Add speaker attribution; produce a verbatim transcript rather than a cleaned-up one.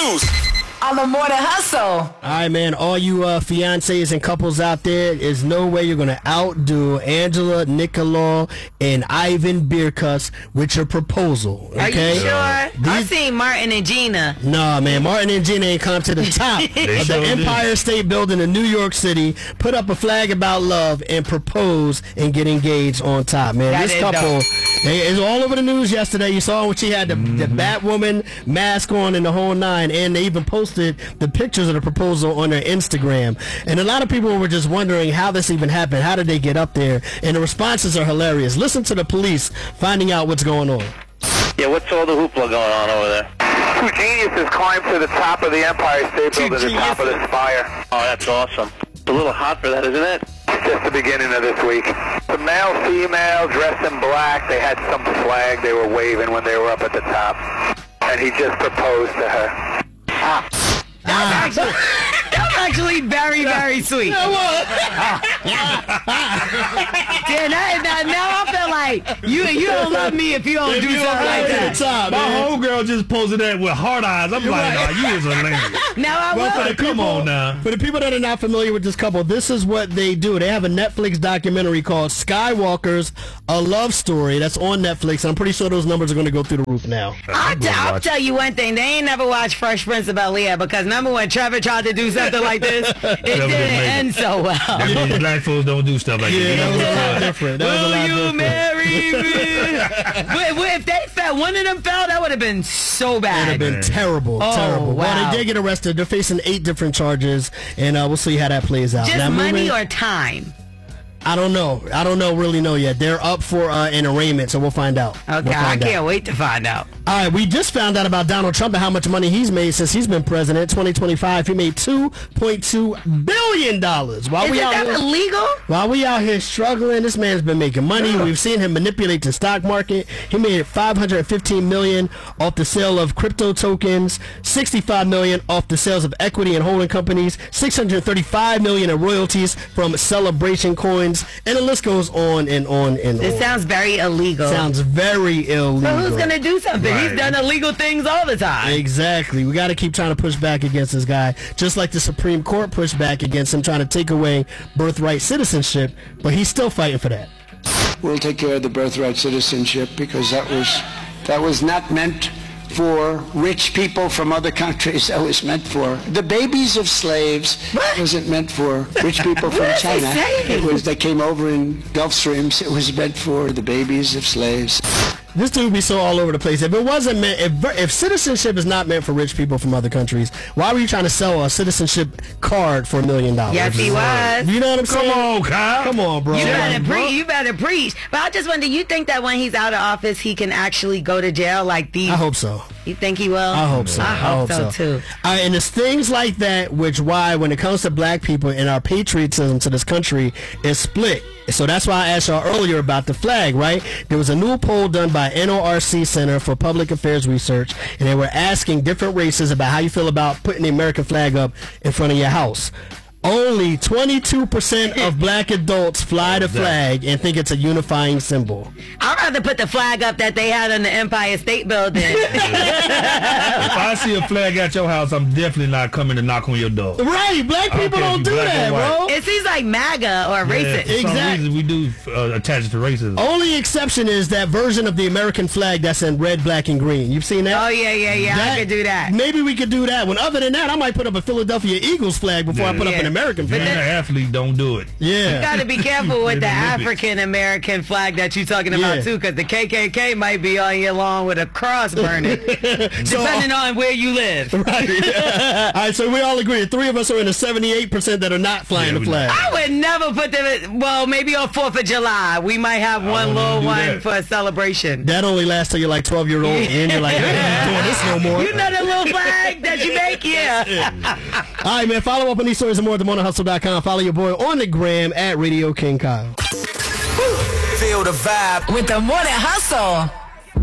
Speaker 1: news
Speaker 2: on the Morning Hustle.
Speaker 3: All right, man. All you uh, fiancés and couples out there, is no way you're going to outdo Angela Nicolau and Ivan Bierkus with your proposal. Okay?
Speaker 4: Are you sure?
Speaker 3: These...
Speaker 4: I've seen Martin and Gina.
Speaker 3: Nah, man. Martin and Gina ain't come to the top of the sure Empire State Building in New York City, put up a flag about love, and propose and get engaged on top, man.
Speaker 4: That
Speaker 3: this couple, they, it's all over the news yesterday. You saw when she had the, mm-hmm. the Batwoman mask on and the whole nine, and they even posted the pictures of the proposal on their Instagram. And a lot of people were just wondering how this even happened. How did they get up there? And the responses are hilarious. Listen to the police finding out what's going on.
Speaker 5: Yeah, what's all the hoopla going on over there?
Speaker 6: Two geniuses climbed to the top of the Empire State Building, the top of the spire.
Speaker 5: Oh, that's awesome. It's a little hot for that, isn't it?
Speaker 6: It's just the beginning of this week. The male, female, dressed in black, they had some flag they were waving when they were up at the top. And he just proposed to her.
Speaker 4: Ah. That was actually, that was actually very, very sweet. Yeah, now, now, now I feel like you you don't love me if you don't if do you something like that.
Speaker 7: Top, My homegirl just posted that with hard eyes. I'm You're like, right. oh, you is hilarious.
Speaker 4: Now I
Speaker 3: well,
Speaker 4: will.
Speaker 3: For the come people, on now. For the people that are not familiar with this couple, this is what they do. They have a Netflix documentary called Skywalkers, A Love Story. That's on Netflix. I'm pretty sure those numbers are going to go through the roof now.
Speaker 4: I'll, t- I'll tell you one thing. They ain't never watched Fresh Prince of Bel-Air because remember when Trevor tried to do something like this? It didn't end so well.
Speaker 7: Yeah, black folks don't do stuff like
Speaker 3: yeah,
Speaker 7: that.
Speaker 3: That was a lot different. That
Speaker 4: Will
Speaker 3: was a lot
Speaker 4: you
Speaker 3: different.
Speaker 4: marry me? but, but if they fell, one of them fell, that would have been so bad.
Speaker 3: It would have been terrible,
Speaker 4: oh,
Speaker 3: terrible.
Speaker 4: Wow.
Speaker 3: Well, they did get arrested. They're facing eight different charges, and uh, we'll see how that plays out.
Speaker 4: Just
Speaker 3: now,
Speaker 4: money
Speaker 3: moving,
Speaker 4: or time?
Speaker 3: I don't know. I don't know. Really know yet. They're up for uh, an arraignment, so we'll find out.
Speaker 4: Okay,
Speaker 3: we'll
Speaker 4: I
Speaker 3: find
Speaker 4: can't
Speaker 3: out.
Speaker 4: wait to find out.
Speaker 3: All right, we just found out about Donald Trump and how much money he's made since he's been president. twenty twenty-five, he made two point two billion dollars. While
Speaker 4: Is
Speaker 3: we
Speaker 4: it
Speaker 3: out
Speaker 4: that
Speaker 3: here,
Speaker 4: illegal?
Speaker 3: While we out here struggling, this man's been making money. Yeah. We've seen him manipulate the stock market. He made five hundred fifteen million dollars off the sale of crypto tokens, sixty-five million dollars off the sales of equity and holding companies, six hundred thirty-five million dollars in royalties from Celebration coins, and the list goes on and on and
Speaker 4: this
Speaker 3: on.
Speaker 4: This sounds very illegal.
Speaker 3: Sounds very illegal.
Speaker 4: So who's going to do something? Right. He's done illegal things all the time.
Speaker 3: Exactly. We got to keep trying to push back against this guy, just like the Supreme Court pushed back against him trying to take away birthright citizenship, but he's still fighting for that.
Speaker 8: We'll take care of the birthright citizenship because that was that was not meant for rich people from other countries. That was meant for the babies of slaves. What? It wasn't meant for rich people from China. It was they came over in Gulf Streams. It was meant for the babies of slaves.
Speaker 3: This dude be so all over the place. If it wasn't meant, if, if citizenship is not meant for rich people from other countries, why were you trying to sell a citizenship card for a million dollars?
Speaker 4: Yes, he was.
Speaker 3: You know what I'm saying?
Speaker 7: Come on, Kyle.
Speaker 3: Come on, bro.
Speaker 4: You
Speaker 3: yeah,
Speaker 4: better preach. You better preach. But I just wonder, you think that when he's out of office, he can actually go to jail like these?
Speaker 3: I hope so.
Speaker 4: You think he will?
Speaker 3: I hope so.
Speaker 4: I hope, I hope so,
Speaker 3: so,
Speaker 4: too.
Speaker 3: Uh, and it's things like that which why, when it comes to black people and our patriotism to this country, is split. So that's why I asked y'all earlier about the flag, right? There was a new poll done by N O R C Center for Public Affairs Research, and they were asking different races about how you feel about putting the American flag up in front of your house. Only twenty-two percent of black adults fly the flag and think it's a unifying symbol.
Speaker 4: I'd rather put the flag up that they had in the Empire State Building.
Speaker 7: If I see a flag at your house, I'm definitely not coming to knock on your door.
Speaker 3: Right, black people don't do that, bro.
Speaker 4: It seems like MAGA or racist.
Speaker 7: Yeah, for some
Speaker 3: exactly.
Speaker 7: reason we do uh, attach it to racism.
Speaker 3: Only exception is that version of the American flag that's in red, black, and green. You've seen that?
Speaker 4: Oh, yeah, yeah, yeah.
Speaker 3: That,
Speaker 4: I could do that.
Speaker 3: Maybe we could do that one. Other than that, I might put up a Philadelphia Eagles flag before
Speaker 7: yeah.
Speaker 3: I put
Speaker 4: yeah.
Speaker 3: up an American flag.
Speaker 7: Being an athlete, don't do it.
Speaker 3: Yeah.
Speaker 4: You got to be careful with the African American flag that you're talking about,
Speaker 3: yeah.
Speaker 4: too, because the K K K might be on your lawn with a cross burning, depending on where you live.
Speaker 3: Right. All right, so we all agree. Three of us are in the seventy-eight percent that are not flying
Speaker 7: yeah,
Speaker 3: the flag.
Speaker 4: I would never put them, well, maybe on fourth of July. We might have one little one
Speaker 7: that.
Speaker 4: for a celebration.
Speaker 3: That only lasts till you're like twelve year old, and you're like, I ain't doing this no more.
Speaker 4: You know that little flag that you make? Yeah.
Speaker 3: yeah. All right, man, follow up on these stories and more at the morning hustle dot com. Follow your boy on the gram at Radio King Kyle.
Speaker 1: Feel the vibe
Speaker 2: with the Morning Hustle.